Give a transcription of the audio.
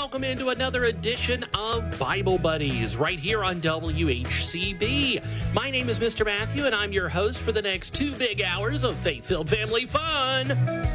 welcome into another edition of Bible Buddies right here on WHCB. My name is Mr. Matthew, and I'm your host for the next 2 big hours of faith-filled family fun.